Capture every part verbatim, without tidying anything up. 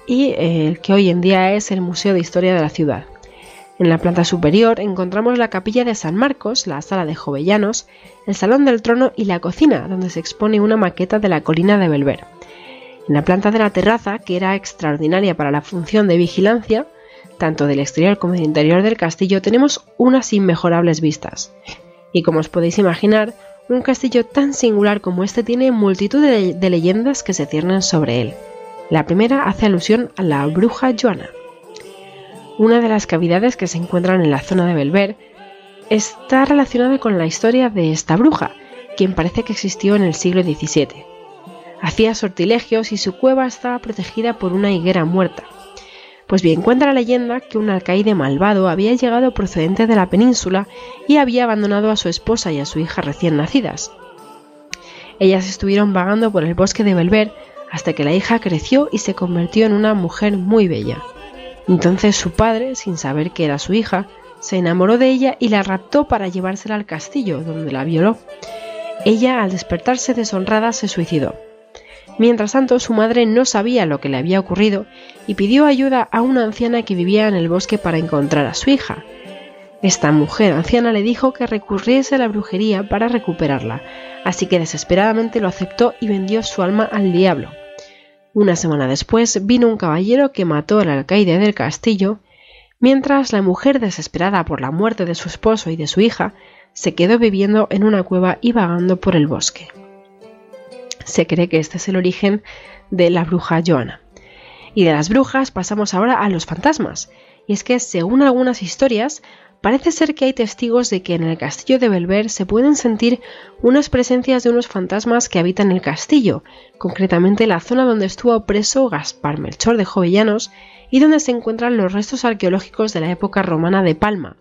y eh, el que hoy en día es el Museo de Historia de la ciudad. En la planta superior encontramos la capilla de San Marcos, la sala de Jovellanos, el salón del trono y la cocina, donde se expone una maqueta de la colina de Belver. En la planta de la terraza, que era extraordinaria para la función de vigilancia, tanto del exterior como del interior del castillo, tenemos unas inmejorables vistas. Y como os podéis imaginar, un castillo tan singular como este tiene multitud de, de leyendas que se ciernen sobre él. La primera hace alusión a la bruja Joana. Una de las cavidades que se encuentran en la zona de Belver está relacionada con la historia de esta bruja, quien parece que existió en el siglo diecisiete. Hacía sortilegios y su cueva estaba protegida por una higuera muerta. Pues bien, cuenta la leyenda que un alcaide malvado había llegado procedente de la península y había abandonado a su esposa y a su hija recién nacidas. Ellas estuvieron vagando por el bosque de Belver hasta que la hija creció y se convirtió en una mujer muy bella. Entonces su padre, sin saber que era su hija, se enamoró de ella y la raptó para llevársela al castillo, donde la violó. Ella, al despertarse deshonrada, se suicidó. Mientras tanto, su madre no sabía lo que le había ocurrido y pidió ayuda a una anciana que vivía en el bosque para encontrar a su hija. Esta mujer anciana le dijo que recurriese a la brujería para recuperarla, así que desesperadamente lo aceptó y vendió su alma al diablo. Una semana después vino un caballero que mató al alcaide del castillo, mientras la mujer, desesperada por la muerte de su esposo y de su hija, se quedó viviendo en una cueva y vagando por el bosque. Se cree que este es el origen de la bruja Joana. Y de las brujas pasamos ahora a los fantasmas. Y es que, según algunas historias, parece ser que hay testigos de que en el castillo de Belver se pueden sentir unas presencias de unos fantasmas que habitan el castillo, concretamente la zona donde estuvo preso Gaspar Melchor de Jovellanos y donde se encuentran los restos arqueológicos de la época romana de Palma.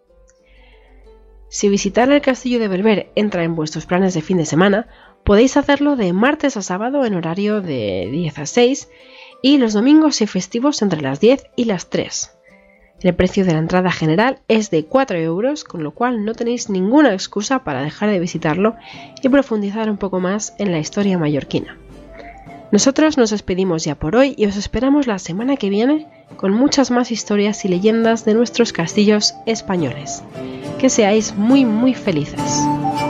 Si visitar el castillo de Belver entra en vuestros planes de fin de semana, podéis hacerlo de martes a sábado en horario de diez a seis y los domingos y festivos entre las diez y las tres. El precio de la entrada general es de cuatro euros, con lo cual no tenéis ninguna excusa para dejar de visitarlo y profundizar un poco más en la historia mallorquina. Nosotros nos despedimos ya por hoy y os esperamos la semana que viene con muchas más historias y leyendas de nuestros castillos españoles. Que seáis muy muy felices.